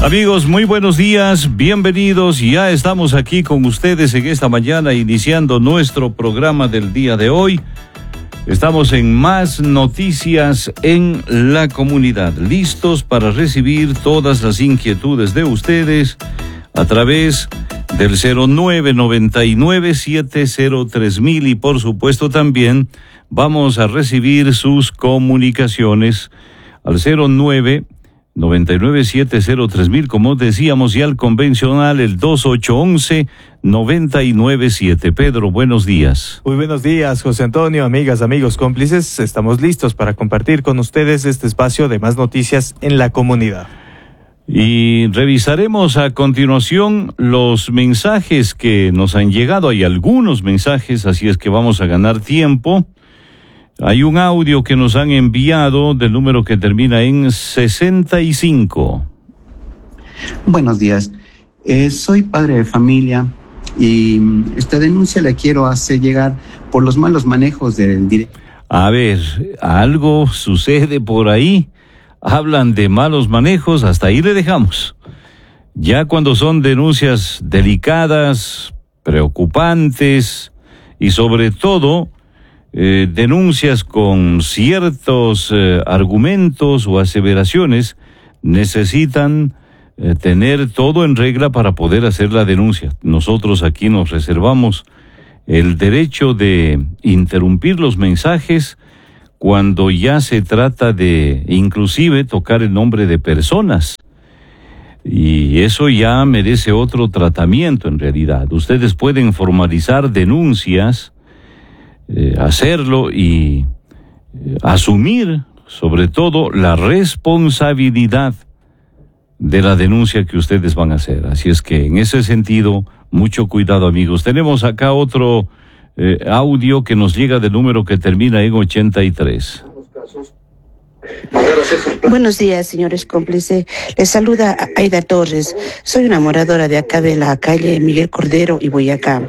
Amigos, muy buenos días, bienvenidos. Ya estamos aquí con ustedes en esta mañana iniciando nuestro programa del día de hoy. Estamos en Más Noticias en la Comunidad, listos para recibir todas las inquietudes de ustedes a través del 0999-703,000 y por supuesto también vamos a recibir sus comunicaciones al 0999-703,000, como decíamos, y al convencional el 2811-997. Pedro, buenos días. Muy buenos días, José Antonio, amigas, amigos, cómplices. Estamos listos para compartir con ustedes este espacio de Más Noticias en la Comunidad. Y revisaremos a continuación los mensajes que nos han llegado. Hay algunos mensajes, así es que vamos a ganar tiempo. Hay un audio que nos han enviado del número que termina en 65. Buenos días. Soy padre de familia y esta denuncia la quiero hacer llegar por los malos manejos del director. A ver, algo sucede por ahí. Hablan de malos manejos, hasta ahí le dejamos. Ya cuando son denuncias delicadas, preocupantes y sobre todo denuncias con ciertos argumentos o aseveraciones, necesitan tener todo en regla para poder hacer la denuncia. Nosotros aquí nos reservamos el derecho de interrumpir los mensajes cuando ya se trata de inclusive tocar el nombre de personas. Y eso ya merece otro tratamiento en realidad. Ustedes pueden formalizar denuncias, hacerlo y asumir sobre todo la responsabilidad de la denuncia que ustedes van a hacer. Así es que en ese sentido, mucho cuidado, amigos. Tenemos acá otro audio que nos llega del número que termina en 83. Buenos días, señores cómplices. Les saluda Aida Torres. Soy una moradora de acá de la calle Miguel Cordero y Boyacá.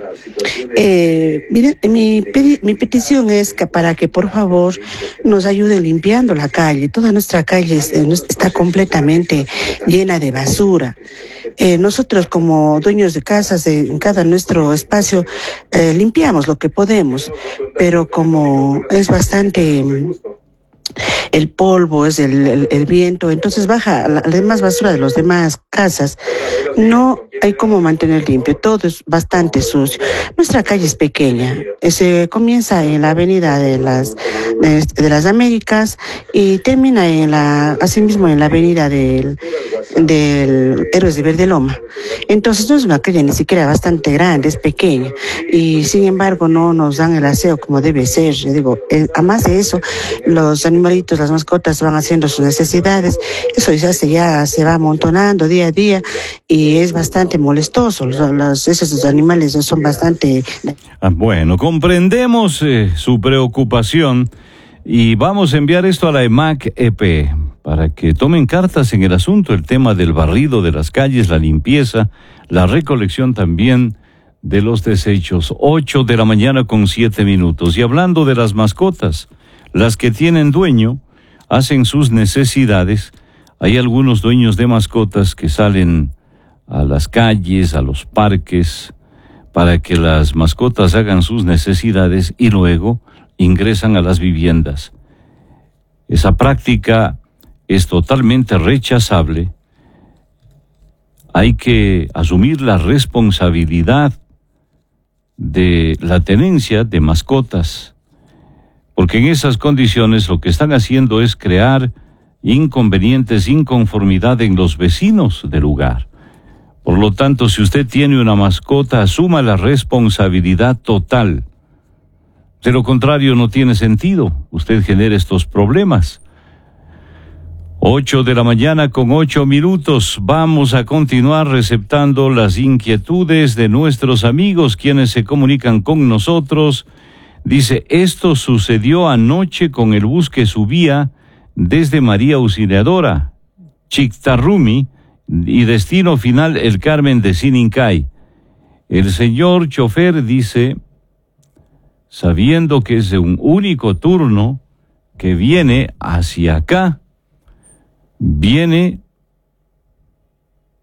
Miren, mi petición es que para que por favor nos ayuden limpiando la calle. Toda nuestra calle está completamente llena de basura. Nosotros como dueños de casas en cada nuestro espacio limpiamos lo que podemos, pero como es bastante el polvo, es el viento, entonces baja la demás basura de las demás casas. No hay cómo mantener limpio, todo es bastante sucio. Nuestra calle es pequeña, se comienza en la avenida de las Américas y termina asimismo en la avenida del Héroes de Verde Loma. Entonces no es una calle ni siquiera bastante grande, es pequeña y sin embargo no nos dan el aseo como debe ser. Yo digo, además de eso, los animalitos, las mascotas van haciendo sus necesidades, eso ya se va amontonando día a día y es bastante molestoso. Esos animales son bastante... Bueno, comprendemos su preocupación y vamos a enviar esto a la EMAC-EP para que tomen cartas en el asunto, el tema del barrido de las calles, la limpieza, la recolección también de los desechos. 8:07 a.m. Y hablando de las mascotas, las que tienen dueño, hacen sus necesidades. Hay algunos dueños de mascotas que salen a las calles, a los parques, para que las mascotas hagan sus necesidades y luego ingresan a las viviendas. Esa práctica es totalmente rechazable. Hay que asumir la responsabilidad de la tenencia de mascotas, porque en esas condiciones lo que están haciendo es crear inconvenientes, inconformidad en los vecinos del lugar. Por lo tanto, si usted tiene una mascota, asuma la responsabilidad total. De lo contrario, no tiene sentido. Usted genera estos problemas. 8:08 a.m. Vamos a continuar receptando las inquietudes de nuestros amigos, quienes se comunican con nosotros. Dice, esto sucedió anoche con el bus que subía desde María Auxiliadora, Chictarrumi, y destino final El Carmen de Sinincay. El señor chofer dice, sabiendo que es de un único turno que viene hacia acá, viene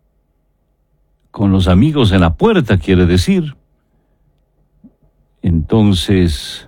con los amigos en la puerta, quiere decir. Entonces,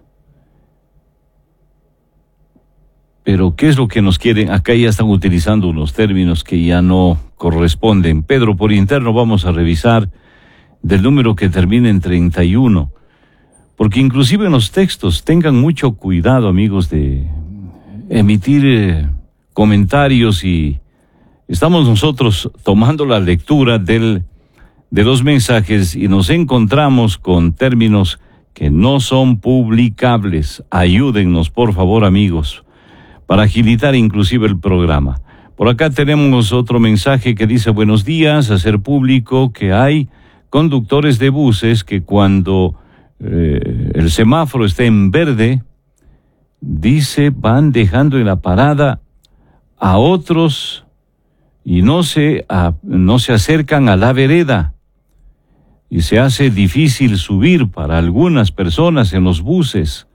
pero ¿qué es lo que nos quieren? Acá ya están utilizando unos términos que ya no corresponden. Pedro, por interno vamos a revisar del número que termina en 31, porque inclusive en los textos tengan mucho cuidado, amigos, de emitir comentarios, y estamos nosotros tomando la lectura de los mensajes y nos encontramos con términos que no son publicables. Ayúdennos, por favor, amigos, para agilitar inclusive el programa. Por acá tenemos otro mensaje que dice: buenos días, hacer público que hay conductores de buses que cuando el semáforo está en verde, dice, van dejando en la parada a otros y no se acercan a la vereda, y se hace difícil subir para algunas personas en los buses.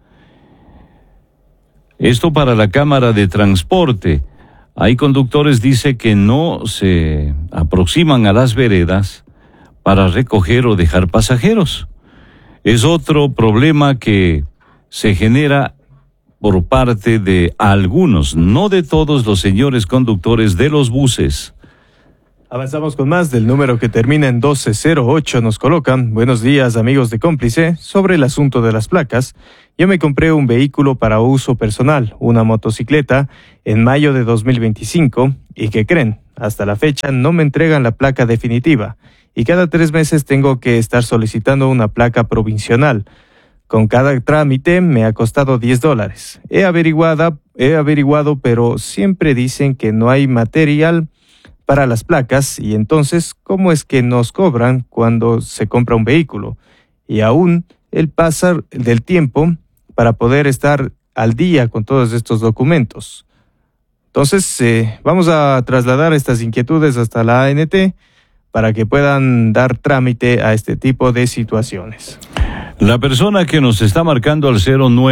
Esto para la Cámara de Transporte. Hay conductores, dice, que no se aproximan a las veredas para recoger o dejar pasajeros. Es otro problema que se genera por parte de algunos, no de todos los señores conductores de los buses. Avanzamos con más del número que termina en 1208. Nos colocan: buenos días, amigos de Cómplice. Sobre el asunto de las placas, yo me compré un vehículo para uso personal, una motocicleta, en mayo de 2025, y ¿qué creen? Hasta la fecha no me entregan la placa definitiva, y cada 3 meses tengo que estar solicitando una placa provisional. Con cada trámite me ha costado $10. He averiguado, pero siempre dicen que no hay material para las placas, y entonces, ¿cómo es que nos cobran cuando se compra un vehículo? Y aún el pasar del tiempo para poder estar al día con todos estos documentos. Entonces, vamos a trasladar estas inquietudes hasta la ANT para que puedan dar trámite a este tipo de situaciones. La persona que nos está marcando al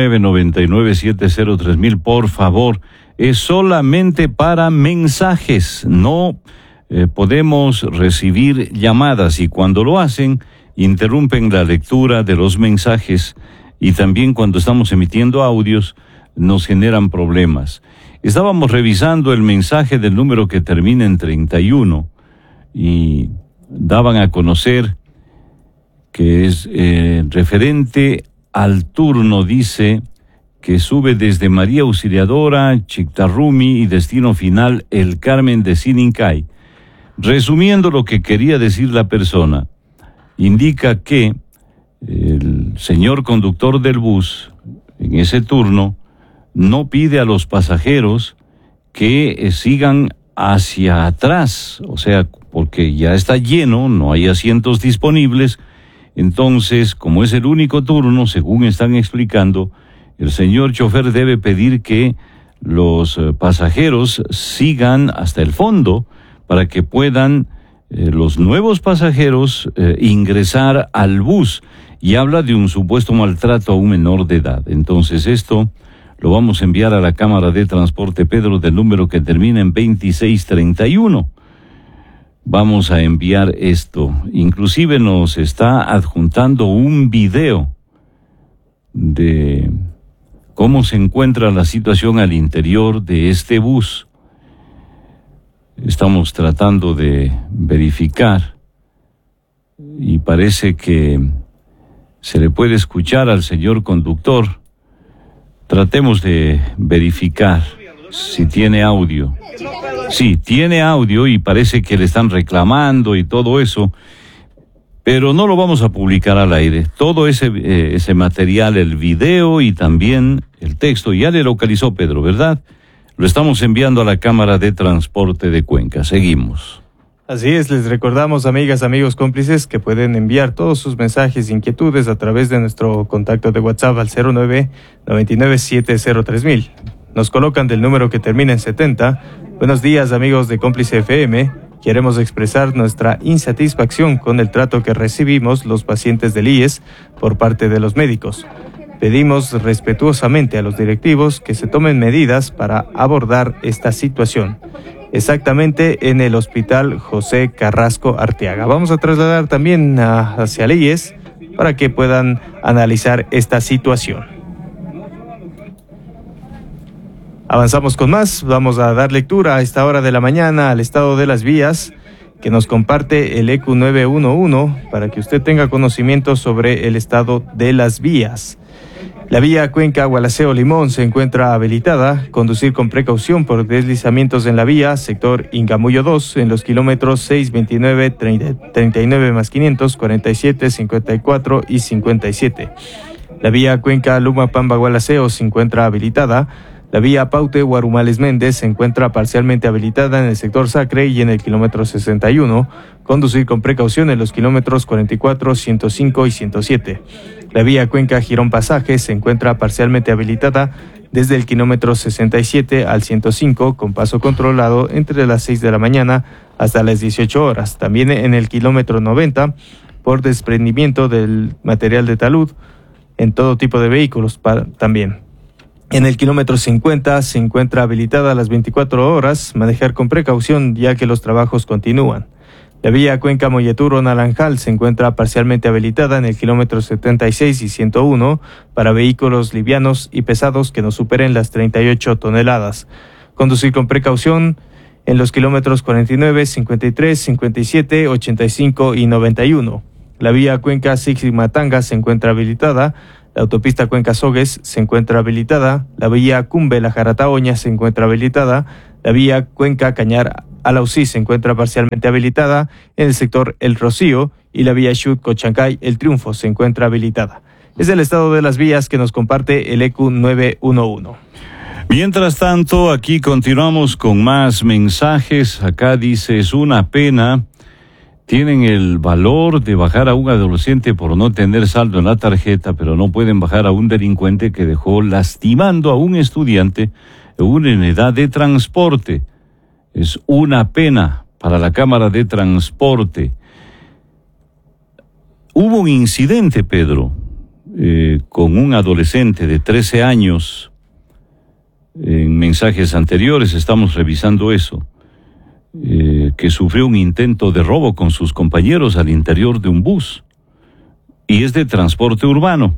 0999703000, por favor, es solamente para mensajes. No podemos recibir llamadas, y cuando lo hacen, interrumpen la lectura de los mensajes, y también cuando estamos emitiendo audios nos generan problemas. Estábamos revisando el mensaje del número que termina en 31 y daban a conocer que es referente al turno, dice, que sube desde María Auxiliadora, Chictarrumi y destino final El Carmen de Sinincay. Resumiendo lo que quería decir la persona, indica que el señor conductor del bus en ese turno no pide a los pasajeros que sigan hacia atrás, o sea, porque ya está lleno, no hay asientos disponibles. Entonces, como es el único turno, según están explicando, el señor chofer debe pedir que los pasajeros sigan hasta el fondo para que puedan los nuevos pasajeros ingresar al bus, y habla de un supuesto maltrato a un menor de edad. Entonces esto lo vamos a enviar a la Cámara de Transporte, Pedro, del número que termina en 2631. Vamos a enviar esto. Inclusive nos está adjuntando un video de cómo se encuentra la situación al interior de este bus. Estamos tratando de verificar y parece que se le puede escuchar al señor conductor. Tratemos de verificar si tiene audio. Sí, tiene audio y parece que le están reclamando y todo eso, pero no lo vamos a publicar al aire. Todo ese material, el video y también el texto, ya le localizó Pedro, ¿verdad? Lo estamos enviando a la Cámara de Transporte de Cuenca. Seguimos. Así es, les recordamos, amigas, amigos cómplices, que pueden enviar todos sus mensajes e inquietudes a través de nuestro contacto de WhatsApp al 0999703000. Nos colocan del número que termina en 70. Buenos días, amigos de Cómplice FM. Queremos expresar nuestra insatisfacción con el trato que recibimos los pacientes del IES por parte de los médicos. Pedimos respetuosamente a los directivos que se tomen medidas para abordar esta situación. exactamente en el Hospital José Carrasco Arteaga. Vamos a trasladar también hacia Leyes para que puedan analizar esta situación. Avanzamos con más, vamos a dar lectura a esta hora de la mañana al estado de las vías que nos comparte el ECU 911 para que usted tenga conocimiento sobre el estado de las vías. La vía Cuenca-Gualaceo-Limón se encuentra habilitada. Conducir con precaución por deslizamientos en la vía, sector Ingamullo 2, en los kilómetros 6, 29, 39 más 500, 47, 54 y 57. La vía Cuenca-Luma-Pamba-Gualaceo se encuentra habilitada. La vía Paute-Guarumales-Méndez se encuentra parcialmente habilitada en el sector Sacre y en el kilómetro 61. Conducir con precaución en los kilómetros 44, 105 y 107. La vía Cuenca-Girón Pasaje se encuentra parcialmente habilitada desde el kilómetro 67 al 105 con paso controlado entre las 6 de la mañana hasta las 18 horas. También en el kilómetro 90 por desprendimiento del material de talud en todo tipo de vehículos también. En el kilómetro 50 se encuentra habilitada a las 24 horas, manejar con precaución ya que los trabajos continúan. La vía Cuenca-Molleturo-Naranjal se encuentra parcialmente habilitada en el kilómetro 76 y 101 para vehículos livianos y pesados que no superen las 38 toneladas. Conducir con precaución en los kilómetros 49, 53, 57, 85 y 91. La vía Cuenca-Siximatanga se encuentra habilitada. La autopista Cuenca-Sogues se encuentra habilitada, la vía Cumbe-La Jarataoña se encuentra habilitada, la vía Cuenca-Cañar-Alausí se encuentra parcialmente habilitada en el sector El Rocío y la vía Xut-Cochancay-El Triunfo se encuentra habilitada. Es el estado de las vías que nos comparte el ECU 911. Mientras tanto, aquí continuamos con más mensajes. Acá dice, es una pena. Tienen el valor de bajar a un adolescente por no tener saldo en la tarjeta, pero no pueden bajar a un delincuente que dejó lastimando a un estudiante en edad de transporte. Es una pena para la Cámara de Transporte. Hubo un incidente, Pedro, con un adolescente de 13 años. En mensajes anteriores estamos revisando eso. Que sufrió un intento de robo con sus compañeros al interior de un bus y es de transporte urbano.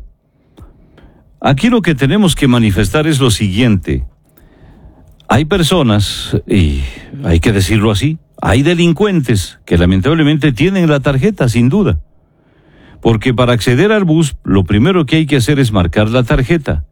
Aquí lo que tenemos que manifestar es lo siguiente: hay personas, y hay que decirlo así, hay delincuentes que lamentablemente tienen la tarjeta, sin duda, porque para acceder al bus lo primero que hay que hacer es marcar la tarjeta,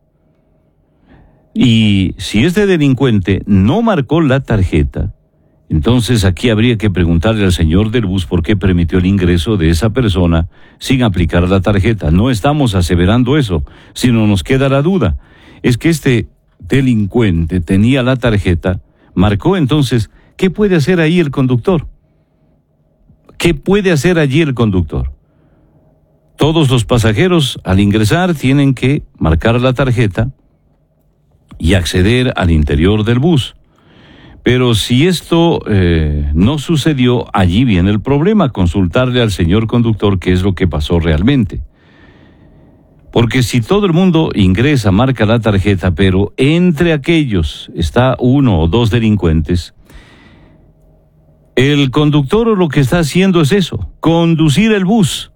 y si este delincuente no marcó la tarjeta, entonces aquí habría que preguntarle al señor del bus por qué permitió el ingreso de esa persona sin aplicar la tarjeta. No estamos aseverando eso, sino nos queda la duda. Es que este delincuente tenía la tarjeta, marcó, entonces, ¿qué puede hacer ahí el conductor? ¿Qué puede hacer allí el conductor? Todos los pasajeros al ingresar tienen que marcar la tarjeta y acceder al interior del bus. Pero si esto no sucedió, allí viene el problema, consultarle al señor conductor qué es lo que pasó realmente. Porque si todo el mundo ingresa, marca la tarjeta, pero entre aquellos está uno o dos delincuentes, el conductor lo que está haciendo es eso, conducir el bus.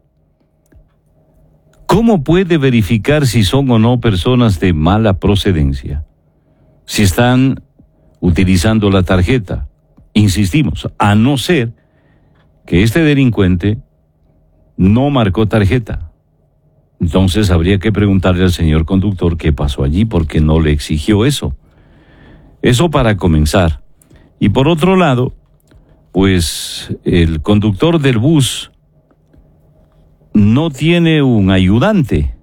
¿Cómo puede verificar si son o no personas de mala procedencia? Si están utilizando la tarjeta, insistimos, a no ser que este delincuente no marcó tarjeta. Entonces habría que preguntarle al señor conductor qué pasó allí, porque no le exigió eso. Eso para comenzar. Y por otro lado, pues el conductor del bus no tiene un ayudante.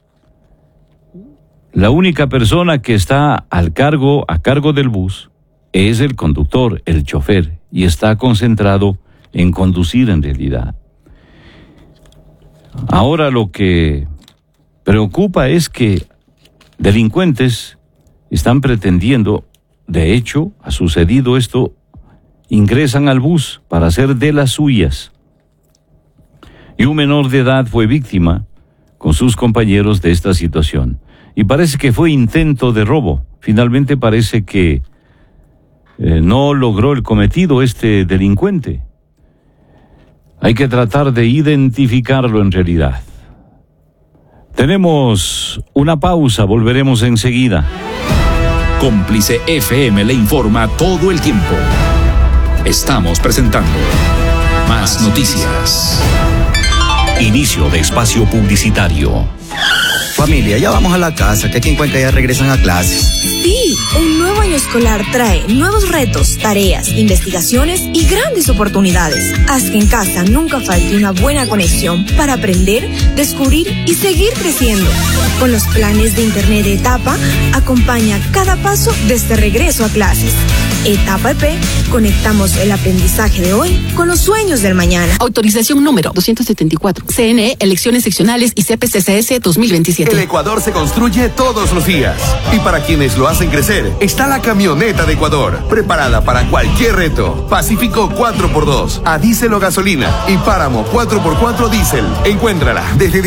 La única persona que está a cargo del bus es el conductor, el chofer, y está concentrado en conducir en realidad. Ahora lo que preocupa es que delincuentes están pretendiendo, de hecho, ha sucedido esto, ingresan al bus para hacer de las suyas. Y un menor de edad fue víctima con sus compañeros de esta situación. Y parece que fue intento de robo. Finalmente parece que no logró el cometido este delincuente. Hay que tratar de identificarlo en realidad. Tenemos una pausa, volveremos enseguida. Cómplice FM le informa todo el tiempo. Estamos presentando Más Noticias. Inicio de espacio publicitario. Familia, ya vamos a la casa, que aquí en Cuenca ya regresan a clases. Sí, un nuevo año escolar trae nuevos retos, tareas, investigaciones y grandes oportunidades. Haz que en casa nunca falte una buena conexión para aprender, descubrir y seguir creciendo. Con los planes de Internet de Etapa, acompaña cada paso de este regreso a clases. Etapa EP, conectamos el aprendizaje de hoy con los sueños del mañana. Autorización número 274. CNE, elecciones seccionales y CPCCS 2027. El Ecuador se construye todos los días. Y para quienes lo hacen crecer, está la camioneta de Ecuador, preparada para cualquier reto. Pacífico 4x2, a diésel o gasolina, y Páramo 4x4 diésel. Encuéntrala desde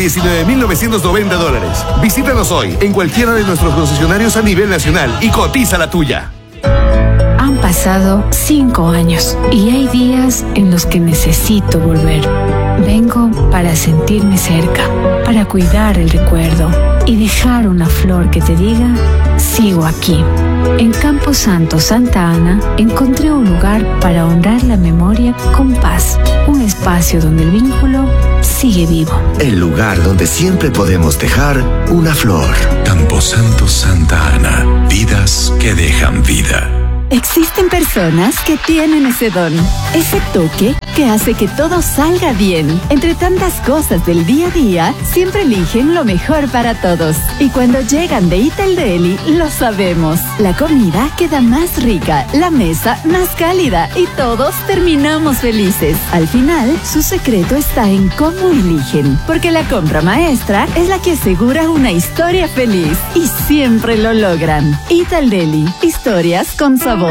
$19,990. Visítanos hoy en cualquiera de nuestros concesionarios a nivel nacional y cotiza la tuya. Han pasado 5 años y hay días en los que necesito volver. Vengo para sentirme cerca, para cuidar el recuerdo y dejar una flor que te diga, sigo aquí. En Campo Santo, Santa Ana, encontré un lugar para honrar la memoria con paz. Un espacio donde el vínculo sigue vivo. El lugar donde siempre podemos dejar una flor. Campo Santo, Santa Ana. Vidas que dejan vida. Existen personas que tienen ese don, ese toque que hace que todo salga bien. Entre tantas cosas del día a día, siempre eligen lo mejor para todos. Y cuando llegan de Ital Deli, lo sabemos. La comida queda más rica, la mesa más cálida y todos terminamos felices. Al final, su secreto está en cómo eligen, porque la compra maestra es la que asegura una historia feliz y siempre lo logran. Ital Deli, historias con sabor.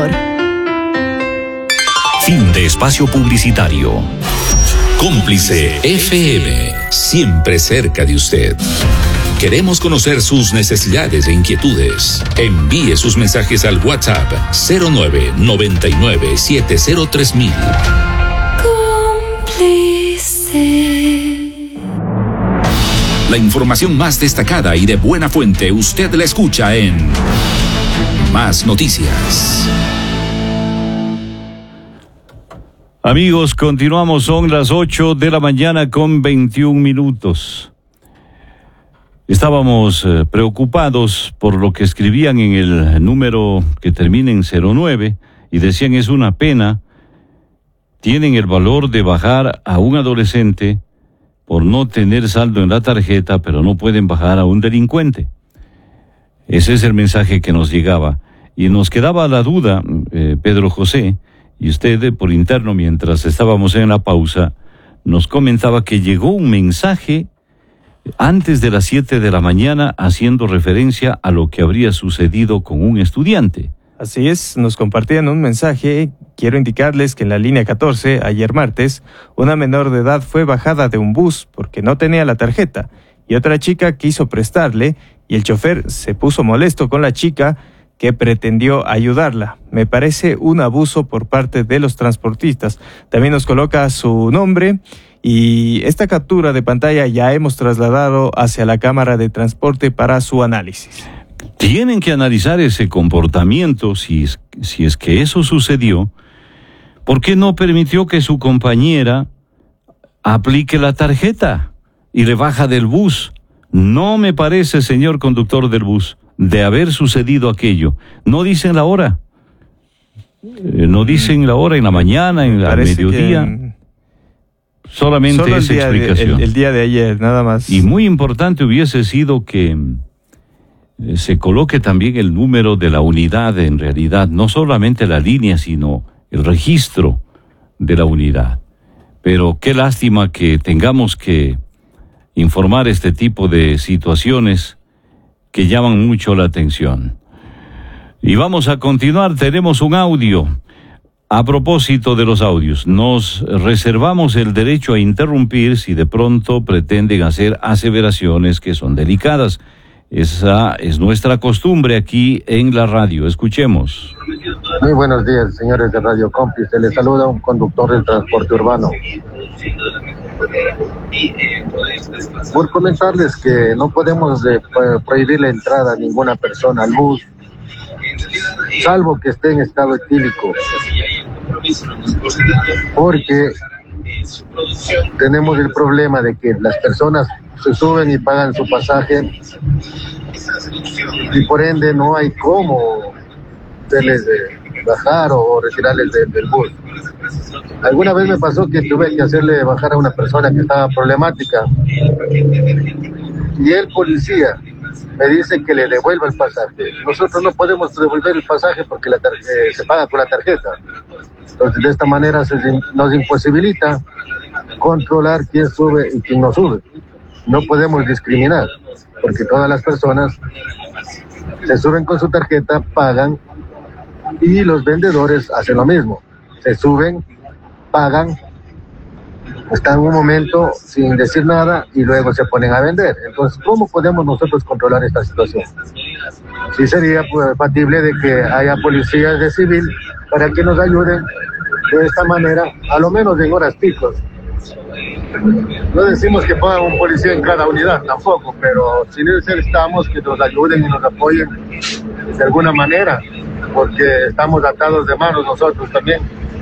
Fin de espacio publicitario. Cómplice FM, siempre cerca de usted. Queremos conocer sus necesidades e inquietudes. Envíe sus mensajes al WhatsApp 0999703000. Cómplice. La información más destacada y de buena fuente usted la escucha en Más Noticias. Amigos, continuamos, son las 8 de la mañana con 21 minutos. Estábamos preocupados por lo que escribían en el número que termina en 09 y decían es una pena. Tienen el valor de bajar a un adolescente por no tener saldo en la tarjeta, pero no pueden bajar a un delincuente. Ese es el mensaje que nos llegaba. Y nos quedaba la duda, Pedro José, y usted por interno, mientras estábamos en la pausa, nos comentaba que llegó un mensaje antes de las 7 de la mañana haciendo referencia a lo que habría sucedido con un estudiante. Así es, nos compartían un mensaje. Quiero indicarles que en la línea 14, ayer martes, una menor de edad fue bajada de un bus porque no tenía la tarjeta y otra chica quiso prestarle y el chofer se puso molesto con la chica que pretendió ayudarla. Me parece un abuso por parte de los transportistas. También nos coloca su nombre y esta captura de pantalla ya hemos trasladado hacia la Cámara de Transporte para su análisis. Tienen que analizar ese comportamiento, si es que eso sucedió. ¿Por qué no permitió que su compañera aplique la tarjeta y le baja del bus? No me parece, señor conductor del bus, de haber sucedido aquello. No dicen la hora. No dicen la hora, en la mañana, en la mediodía. Solamente Solo esa explicación. El día de ayer, nada más. Y muy importante hubiese sido que se coloque también el número de la unidad en realidad, no solamente la línea, sino el registro de la unidad. Pero qué lástima que tengamos que informar este tipo de situaciones que llaman mucho la atención. Y vamos a continuar, tenemos un audio. A propósito de los audios, nos reservamos el derecho a interrumpir si de pronto pretenden hacer aseveraciones que son delicadas. Esa es nuestra costumbre aquí en la radio. Escuchemos. Muy buenos días, señores de Radio Cómplice. Les saluda un conductor del transporte urbano. Por comentarles que no podemos prohibir la entrada a ninguna persona al bus, salvo que esté en estado etílico, porque tenemos el problema de que las personas se suben y pagan su pasaje y por ende no hay cómo hacerles bajar o retirarles del bus. Alguna vez me pasó que tuve que hacerle bajar a una persona que estaba problemática y el policía me dice que le devuelva el pasaje. Nosotros no podemos devolver el pasaje porque se paga con la tarjeta. Entonces de esta manera nos imposibilita controlar quién sube y quién no sube. No podemos discriminar porque todas las personas se suben con su tarjeta, pagan y los vendedores hacen lo mismo. Se suben, pagan, están un momento sin decir nada y luego se ponen a vender. Entonces, ¿cómo podemos nosotros controlar esta situación? Sí sería factible de que haya policías de civil para que nos ayuden de esta manera, a lo menos en horas picos. No decimos que pongan un policía en cada unidad, tampoco, pero sí necesitamos que nos ayuden y nos apoyen de alguna manera, porque estamos atados de manos nosotros también.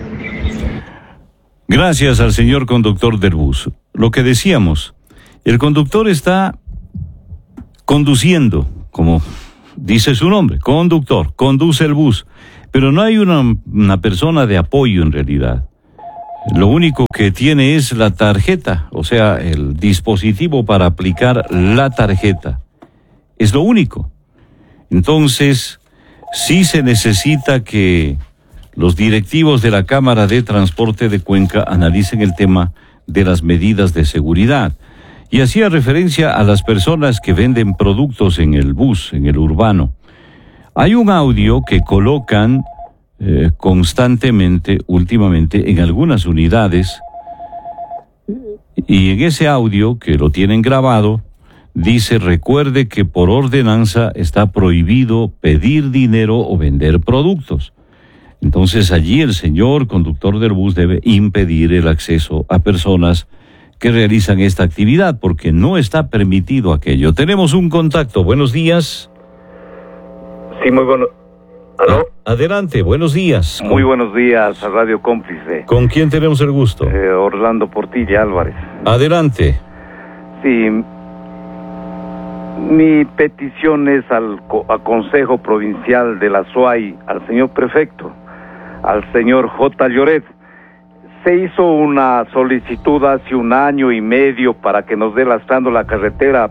Gracias al señor conductor del bus. Lo que decíamos, el conductor está conduciendo, como dice su nombre, conductor, conduce el bus, pero no hay una persona de apoyo en realidad. Lo único que tiene es la tarjeta, o sea, el dispositivo para aplicar la tarjeta. Es lo único. Entonces, sí se necesita que los directivos de la Cámara de Transporte de Cuenca analicen el tema de las medidas de seguridad. Y hacía referencia a las personas que venden productos en el bus, en el urbano. Hay un audio que colocan constantemente, últimamente, en algunas unidades, y en ese audio, que lo tienen grabado, dice: recuerde que por ordenanza está prohibido pedir dinero o vender productos. Entonces allí el señor conductor del bus debe impedir el acceso a personas que realizan esta actividad, porque no está permitido aquello. Tenemos un contacto. Buenos días. Sí, muy bueno. ¿Aló? Adelante, buenos días. Muy buenos días a Radio Cómplice. ¿Con quién tenemos el gusto? Orlando Portilla Álvarez. Adelante. Sí, mi petición es al Consejo Provincial de la SUAY, al señor prefecto, al señor J. Lloret. Se hizo una solicitud hace 1 año y medio para que nos dé lastrando la carretera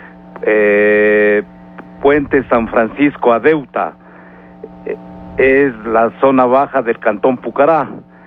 Puente San Francisco a Deuta. Es la zona baja del Cantón Pucará,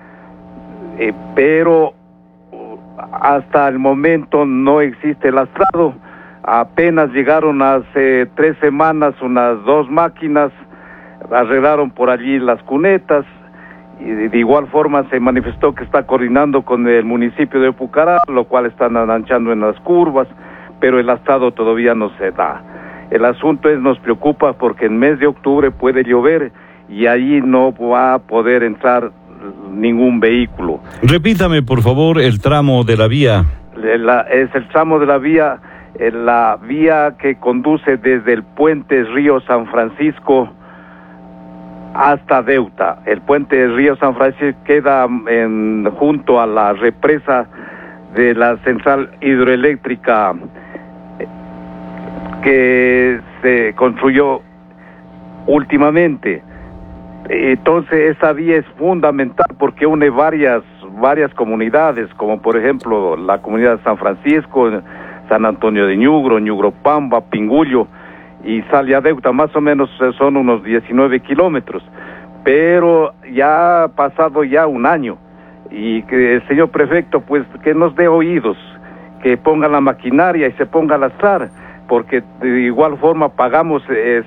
pero hasta el momento no existe lastrado. Apenas llegaron hace 3 semanas unas 2 máquinas, arreglaron por allí las cunetas, y de igual forma se manifestó que está coordinando con el municipio de Pucará, lo cual están avanzando en las curvas, pero el lastrado todavía no se da. El asunto nos preocupa porque en mes de octubre puede llover y ahí no va a poder entrar ningún vehículo. Repítame, por favor, el tramo de la vía. Es el tramo de la vía que conduce desde el puente Río San Francisco hasta Deuta. El puente Río San Francisco queda junto a la represa de la central hidroeléctrica que se construyó últimamente. Entonces esa vía es fundamental porque une varias comunidades, como por ejemplo la comunidad de San Francisco, San Antonio de Ñugro, Ñugropamba, Pingullo, y sale a Deuta. Más o menos son unos 19 kilómetros, pero ya ha pasado ya 1 año, y que el señor prefecto pues que nos dé oídos, que ponga la maquinaria y se ponga a lastrar, porque de igual forma pagamos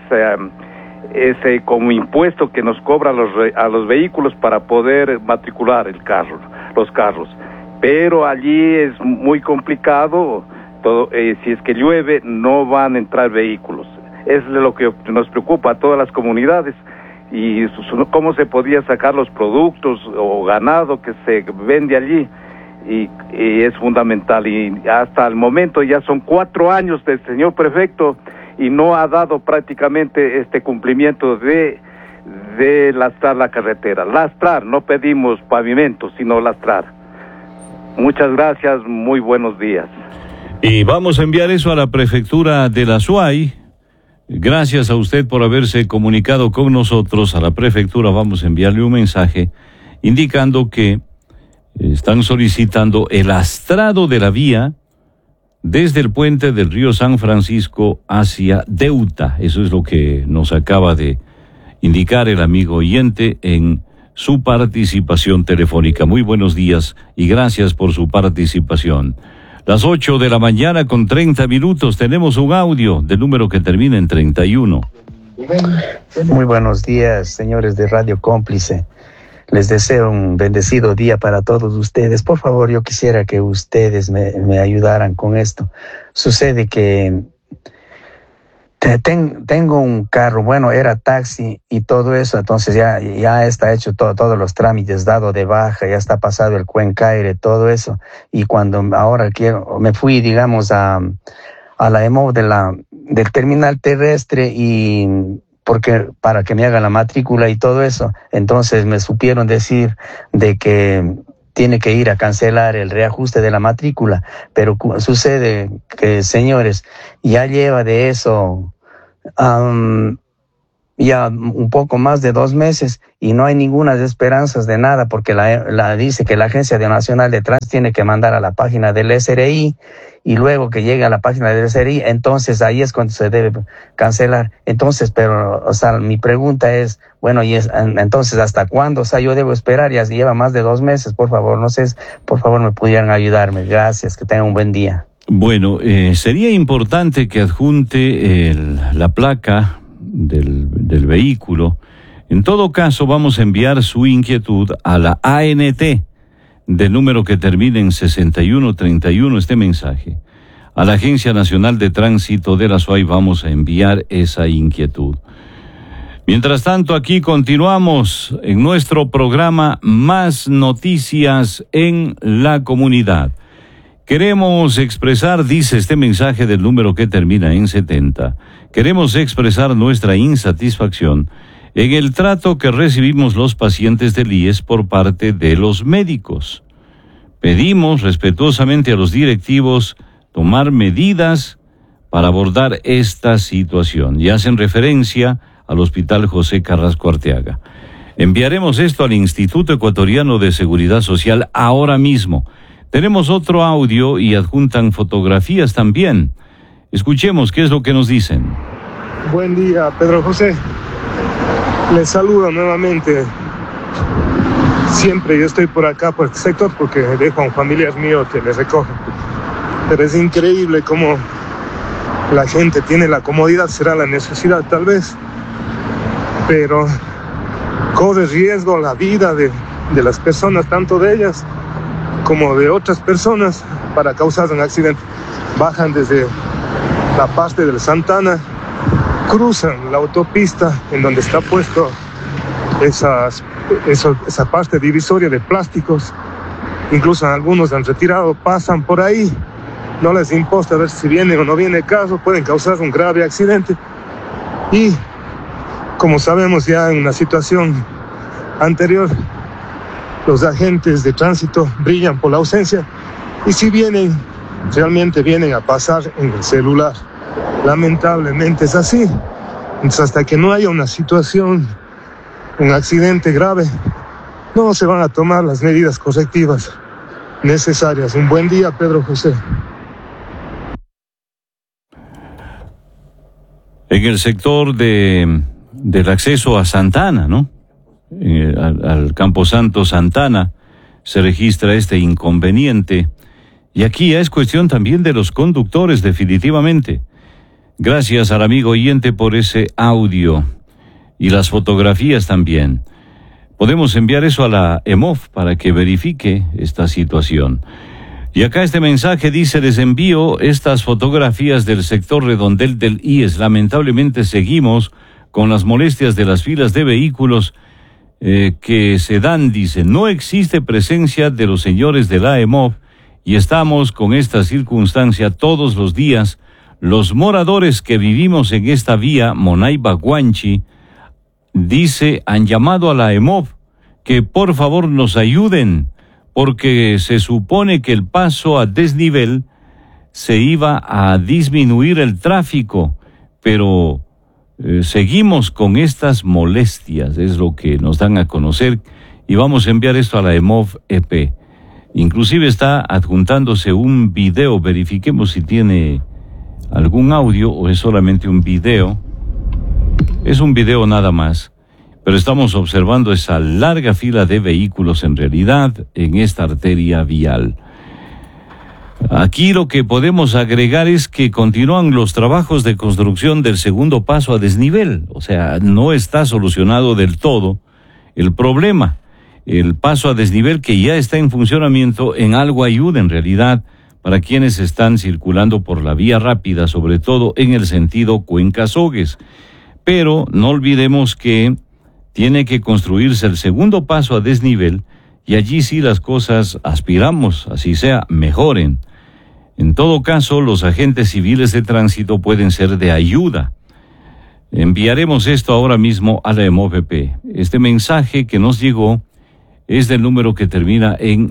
ese como impuesto que nos cobra a los vehículos para poder matricular los carros, pero allí es muy complicado. Si es que llueve no van a entrar vehículos. Es lo que nos preocupa a todas las comunidades, y cómo se podía sacar los productos o ganado que se vende allí, y es fundamental. Y hasta el momento ya son 4 años del señor prefecto y no ha dado prácticamente este cumplimiento de lastrar la carretera. Lastrar, no pedimos pavimento, sino lastrar. Muchas gracias, muy buenos días. Y vamos a enviar eso a la prefectura de la SUAY. Gracias a usted por haberse comunicado con nosotros. A la prefectura vamos a enviarle un mensaje indicando que están solicitando el lastrado de la vía desde el puente del río San Francisco hacia Deuta. Eso es lo que nos acaba de indicar el amigo oyente en su participación telefónica. Muy buenos días y gracias por su participación. Las 8 de la mañana con 30 minutos. Tenemos un audio del número que termina en 31. Muy buenos días, señores de Radio Cómplice. Les deseo un bendecido día para todos ustedes. Por favor, yo quisiera que ustedes me ayudaran con esto. Sucede que tengo un carro, bueno, era taxi y todo eso, entonces ya está hecho todos los trámites, dado de baja, ya está pasado el Cuencaire, todo eso. Y cuando ahora me fui, digamos, a la EMOV del terminal terrestre y para que me haga la matrícula y todo eso, entonces me supieron decir de que tiene que ir a cancelar el reajuste de la matrícula, pero sucede que, señores, ya lleva de eso ya un poco más de 2 meses y no hay ninguna esperanzas de nada, porque dice que la Agencia Nacional de Tránsito tiene que mandar a la página del SRI y luego que llegue a la página del SRI, entonces ahí es cuando se debe cancelar. Entonces, pero, o sea, mi pregunta es, bueno, entonces, ¿hasta cuándo? O sea, yo debo esperar, ya lleva más de 2 meses, por favor, no sé, por favor me pudieran ayudarme. Gracias, que tengan un buen día. Bueno, sería importante que adjunte la placa del vehículo. En todo caso, vamos a enviar su inquietud a la ANT del número que termina en 6131, este mensaje. A la Agencia Nacional de Tránsito de la SUAY vamos a enviar esa inquietud. Mientras tanto, aquí continuamos en nuestro programa Más Noticias en la Comunidad. Queremos expresar, dice este mensaje del número que termina en 70, queremos expresar nuestra insatisfacción en el trato que recibimos los pacientes del IES por parte de los médicos. Pedimos respetuosamente a los directivos tomar medidas para abordar esta situación y hacen referencia al Hospital José Carrasco Arteaga. Enviaremos esto al Instituto Ecuatoriano de Seguridad Social ahora mismo. Tenemos otro audio y adjuntan fotografías también. Escuchemos qué es lo que nos dicen. Buen día, Pedro José. Les saludo nuevamente. Siempre yo estoy por acá, por este sector, porque dejo a un familiar mío que les recoge. Pero es increíble cómo la gente tiene la comodidad, será la necesidad tal vez, pero corre riesgo la vida de las personas, tanto de ellas como de otras personas, para causar un accidente. Bajan desde la parte del Santana, cruzan la autopista en donde está puesto esa parte divisoria de plásticos. Incluso algunos han retirado, pasan por ahí, no les importa ver si viene o no viene caso, pueden causar un grave accidente. Y como sabemos ya en una situación anterior, los agentes de tránsito brillan por la ausencia, y si vienen, realmente vienen a pasar en el celular. Lamentablemente es así. Entonces, hasta que no haya una situación, un accidente grave, no se van a tomar las medidas correctivas necesarias. Un buen día, Pedro José. En el sector del acceso a Santana, ¿no? Al Camposanto Santana se registra este inconveniente, y aquí ya es cuestión también de los conductores, definitivamente. Gracias al amigo oyente por ese audio y las fotografías también. Podemos enviar eso a la EMOF para que verifique esta situación. Y acá este mensaje dice: les envío estas fotografías del sector Redondel del IES. Lamentablemente seguimos con las molestias de las filas de vehículos que se dan, dice. No existe presencia de los señores de la EMOV y estamos con esta circunstancia todos los días. Los moradores que vivimos en esta vía, Monaiba-Guanchi, dice, han llamado a la EMOV que por favor nos ayuden, porque se supone que el paso a desnivel se iba a disminuir el tráfico, pero seguimos con estas molestias, es lo que nos dan a conocer, y vamos a enviar esto a la EMOV EP. Inclusive está adjuntándose un video, verifiquemos si tiene algún audio o es solamente un video. Es un video nada más, pero estamos observando esa larga fila de vehículos en realidad en esta arteria vial. Aquí lo que podemos agregar es que continúan los trabajos de construcción del segundo paso a desnivel, o sea, no está solucionado del todo el problema. El paso a desnivel que ya está en funcionamiento en algo ayuda en realidad para quienes están circulando por la vía rápida, sobre todo en el sentido Cuenca-Sogues. Pero no olvidemos que tiene que construirse el segundo paso a desnivel y allí sí las cosas, aspiramos, así sea, mejoren. En todo caso, los agentes civiles de tránsito pueden ser de ayuda. Enviaremos esto ahora mismo a la EMOVP. Este mensaje que nos llegó es del número que termina en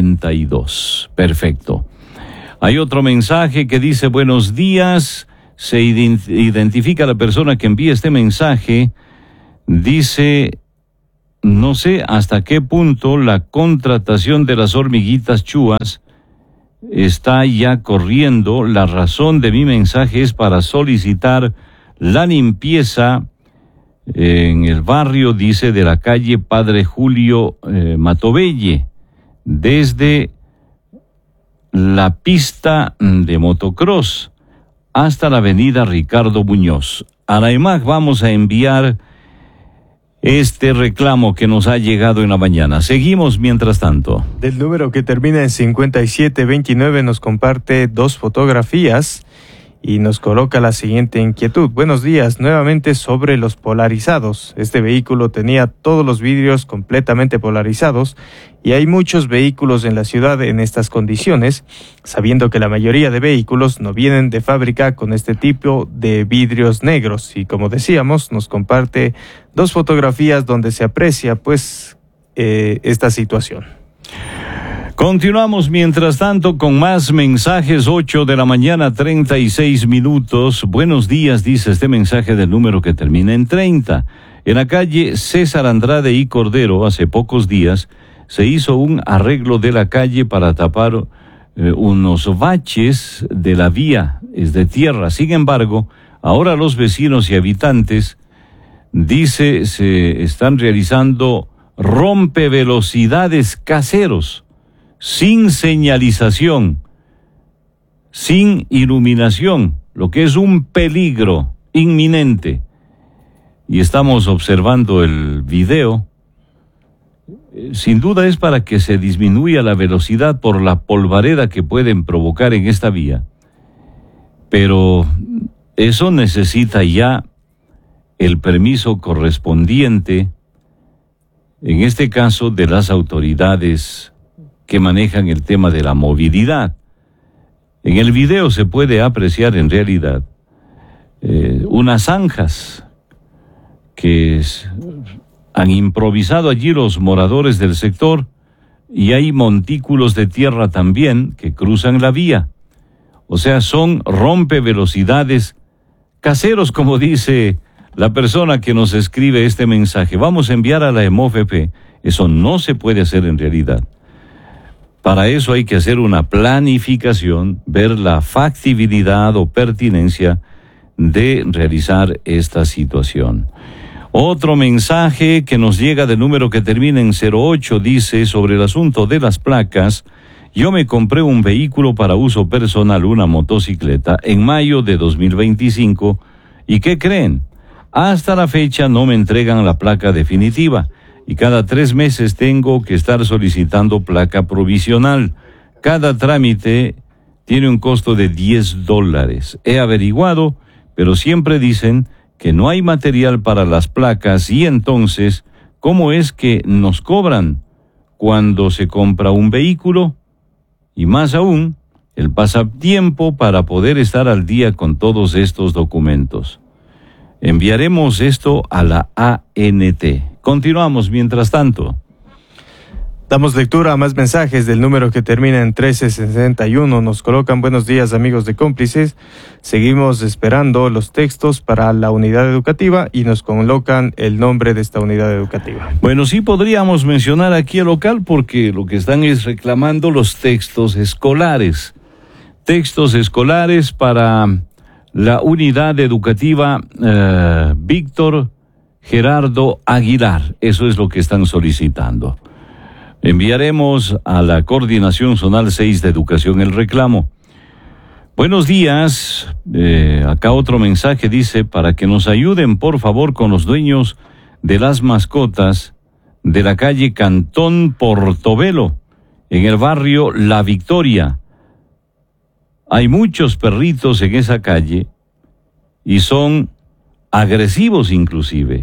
92. Perfecto. Hay otro mensaje que dice, buenos días, se identifica la persona que envía este mensaje, dice, no sé hasta qué punto la contratación de las hormiguitas chúas está ya corriendo. La razón de mi mensaje es para solicitar la limpieza en el barrio, dice, de la calle Padre Julio Matobelle, desde la pista de motocross hasta la avenida Ricardo Muñoz. A la EMAG vamos a enviar este reclamo que nos ha llegado en la mañana. Seguimos mientras tanto. Del número que termina en 5729 nos comparte 2 fotografías y nos coloca la siguiente inquietud. Buenos días, nuevamente sobre los polarizados. Este vehículo tenía todos los vidrios completamente polarizados y hay muchos vehículos en la ciudad en estas condiciones, sabiendo que la mayoría de vehículos no vienen de fábrica con este tipo de vidrios negros. Y como decíamos, nos comparte 2 fotografías donde se aprecia pues esta situación. Continuamos mientras tanto con más mensajes. 8 de la mañana, 36 minutos. Buenos días, dice este mensaje del número que termina en 30. En la calle César Andrade y Cordero, hace pocos días, se hizo un arreglo de la calle para tapar unos baches de la vía, es de tierra. Sin embargo, ahora los vecinos y habitantes, dice, se están realizando rompevelocidades caseros, sin señalización, sin iluminación, lo que es un peligro inminente. Y estamos observando el video. Sin duda es para que se disminuya la velocidad por la polvareda que pueden provocar en esta vía. Pero eso necesita ya el permiso correspondiente, en este caso de las autoridades que manejan el tema de la movilidad. En el video se puede apreciar en realidad unas zanjas que han improvisado allí los moradores del sector, y hay montículos de tierra también que cruzan la vía. O sea, son rompevelocidades caseros, como dice la persona que nos escribe este mensaje. Vamos a enviar a la EMOVP. Eso no se puede hacer en realidad. Para eso hay que hacer una planificación, ver la factibilidad o pertinencia de realizar esta situación. Otro mensaje que nos llega del número que termina en 08 dice, sobre el asunto de las placas, yo me compré un vehículo para uso personal, una motocicleta, en mayo de 2025, ¿y qué creen? Hasta la fecha no me entregan la placa definitiva, y cada 3 meses tengo que estar solicitando placa provisional. Cada trámite tiene un costo de $10. He averiguado, pero siempre dicen que no hay material para las placas y entonces, ¿cómo es que nos cobran cuando se compra un vehículo? Y más aún, el pasatiempo para poder estar al día con todos estos documentos. Enviaremos esto a la ANT. Continuamos mientras tanto. Damos lectura a más mensajes del número que termina en 1361. Nos colocan: buenos días, amigos de Cómplices. Seguimos esperando los textos para la unidad educativa y nos colocan el nombre de esta unidad educativa. Bueno, sí podríamos mencionar aquí el local porque lo que están es reclamando los textos escolares. Textos escolares para la unidad educativa Víctor Gerardo Aguilar. Eso es lo que están solicitando. Enviaremos a la Coordinación Zonal 6 de Educación el reclamo. Buenos días, acá otro mensaje dice: para que nos ayuden por favor con los dueños de las mascotas de la calle Cantón Portobelo, en el barrio La Victoria. Hay muchos perritos en esa calle y son agresivos inclusive.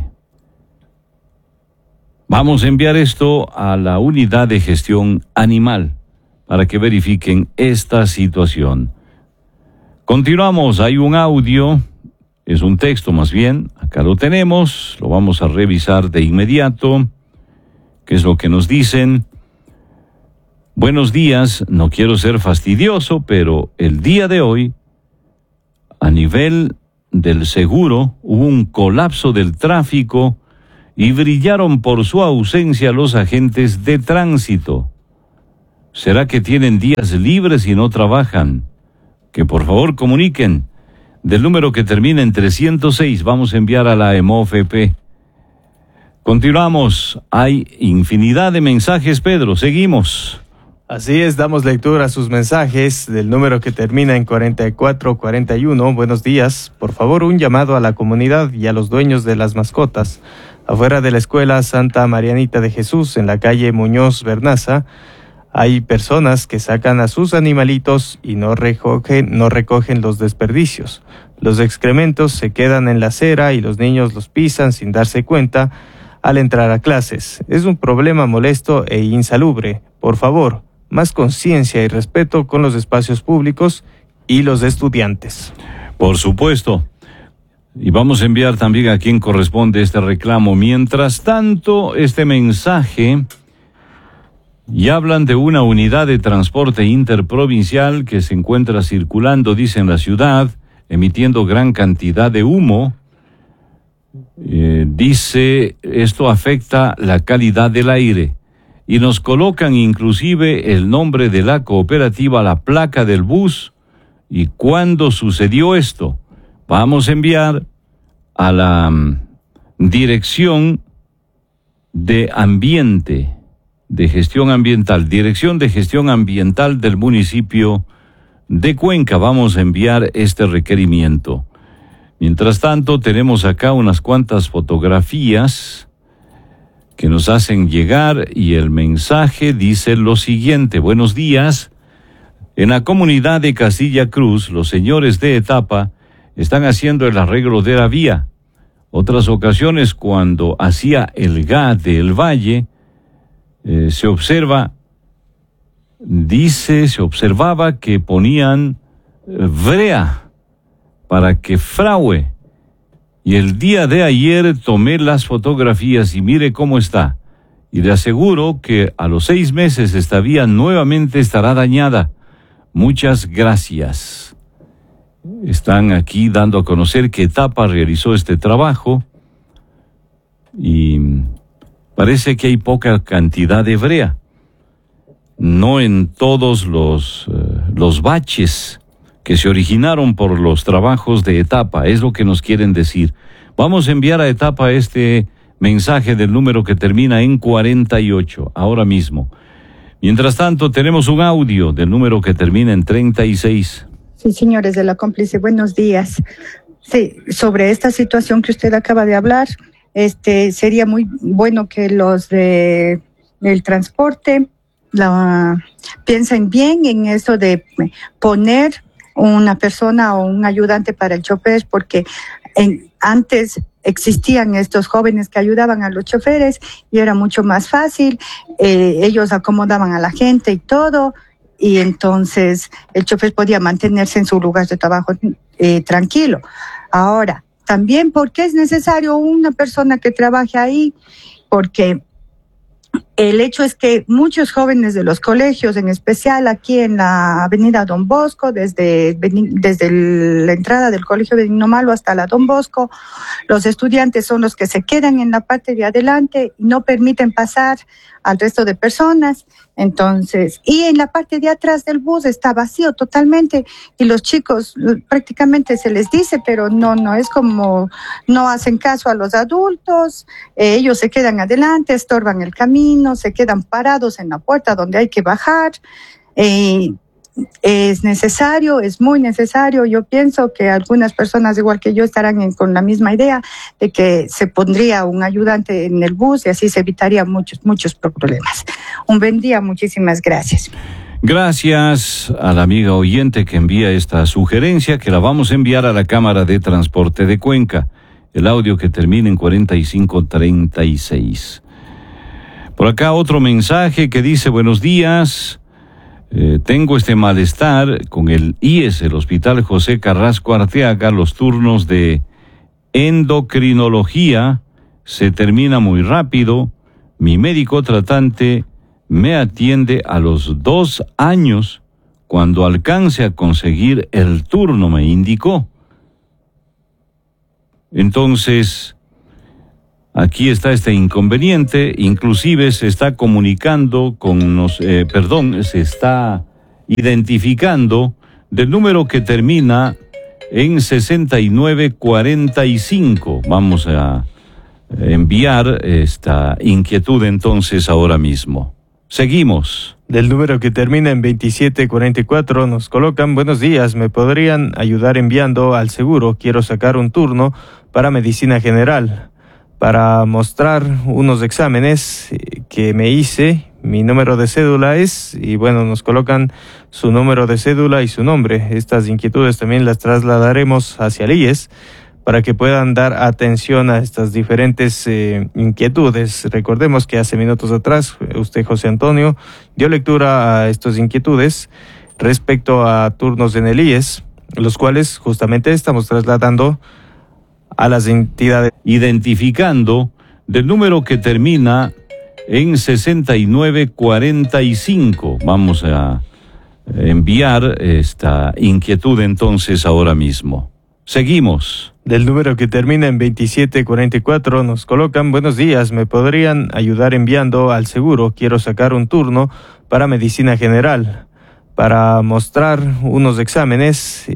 Vamos a enviar esto a la unidad de gestión animal para que verifiquen esta situación. Continuamos, hay un audio, es un texto más bien, acá lo tenemos, lo vamos a revisar de inmediato. ¿Qué es lo que nos dicen? Buenos días, no quiero ser fastidioso, pero el día de hoy, a nivel del seguro, hubo un colapso del tráfico y brillaron por su ausencia los agentes de tránsito. ¿Será que tienen días libres y no trabajan? Que por favor comuniquen. Del número que termina en 306, vamos a enviar a la EMOFP. Continuamos, hay infinidad de mensajes, Pedro, seguimos. Así es, damos lectura a sus mensajes del número que termina en 4441. Buenos días, por favor un llamado a la comunidad y a los dueños de las mascotas. Afuera de la escuela Santa Marianita de Jesús, en la calle Muñoz Bernaza, hay personas que sacan a sus animalitos y no recogen los desperdicios. Los excrementos se quedan en la acera y los niños los pisan sin darse cuenta al entrar a clases. Es un problema molesto e insalubre. Por favor, más conciencia y respeto con los espacios públicos y los estudiantes. Por supuesto. Y vamos a enviar también a quien corresponde este reclamo. Mientras tanto, este mensaje, y hablan de una unidad de transporte interprovincial que se encuentra circulando, dice, en la ciudad, emitiendo gran cantidad de humo. Dice, esto afecta la calidad del aire. Y nos colocan inclusive el nombre de la cooperativa, la placa del bus, y cuándo sucedió esto. Vamos a enviar a la Dirección de Ambiente, de Gestión Ambiental, Dirección de Gestión Ambiental del municipio de Cuenca. Vamos a enviar este requerimiento. Mientras tanto, tenemos acá unas cuantas fotografías que nos hacen llegar y el mensaje dice lo siguiente: buenos días. En la comunidad de Castilla Cruz, los señores de Etapa están haciendo el arreglo de la vía. Otras ocasiones, cuando hacía el GAT del Valle, se observaba que ponían brea para que fragüe. Y el día de ayer tomé las fotografías y mire cómo está. Y le aseguro que a los 6 meses esta vía nuevamente estará dañada. Muchas gracias. Están aquí dando a conocer que Etapa realizó este trabajo y parece que hay poca cantidad de brea. No en todos los baches que se originaron por los trabajos de Etapa, es lo que nos quieren decir. Vamos a enviar a Etapa este mensaje del número que termina en 48, ahora mismo. Mientras tanto, tenemos un audio del número que termina en 36. Sí, señores de la Cómplice, buenos días. Sí, sobre esta situación que usted acaba de hablar, sería muy bueno que los del transporte piensen bien en eso de poner una persona o un ayudante para el chofer, porque antes existían estos jóvenes que ayudaban a los choferes y era mucho más fácil, ellos acomodaban a la gente y todo, y entonces el chofer podía mantenerse en su lugar de trabajo tranquilo. Ahora, también, ¿por qué es necesario una persona que trabaje ahí? Porque el hecho es que muchos jóvenes de los colegios, en especial aquí en la avenida Don Bosco, desde la entrada del colegio Benigno Malo hasta la Don Bosco, los estudiantes son los que se quedan en la parte de adelante y no permiten pasar al resto de personas. Entonces, y en la parte de atrás del bus está vacío totalmente y los chicos prácticamente se les dice, pero no es como, no hacen caso a los adultos, ellos se quedan adelante, estorban el camino, se quedan parados en la puerta donde hay que bajar. Es necesario, es muy necesario. Yo pienso que algunas personas igual que yo estarán con la misma idea de que se pondría un ayudante en el bus y así se evitaría muchos problemas. Un buen día, muchísimas gracias. Gracias a la amiga oyente que envía esta sugerencia, que la vamos a enviar a la Cámara de Transporte de Cuenca. El audio que termina en 4536. Por acá otro mensaje que dice: buenos días. Tengo este malestar con el IES, el Hospital José Carrasco Arteaga. Los turnos de endocrinología se termina muy rápido. Mi médico tratante me atiende a los 2 años. Cuando alcance a conseguir el turno, me indicó. Entonces, aquí está este inconveniente, inclusive se está comunicando con se está identificando del número que termina en 6945. Vamos a enviar esta inquietud entonces ahora mismo. Seguimos. Del número que termina en 2744 nos colocan: buenos días, ¿me podrían ayudar enviando al seguro? Quiero sacar un turno para medicina general, para mostrar unos exámenes que me hice. Mi número de cédula es, y bueno, nos colocan su número de cédula y su nombre. Estas inquietudes también las trasladaremos hacia el IES para que puedan dar atención a estas diferentes inquietudes. Recordemos que hace minutos atrás usted, José Antonio, dio lectura a estas inquietudes respecto a turnos en el IES, los cuales justamente estamos trasladando a las entidades. Identificando del número que termina en 6945. Vamos a enviar esta inquietud entonces ahora mismo. Seguimos. Del número que termina en 2744 nos colocan: buenos días, ¿me podrían ayudar enviando al seguro? Quiero sacar un turno para medicina general, para mostrar unos exámenes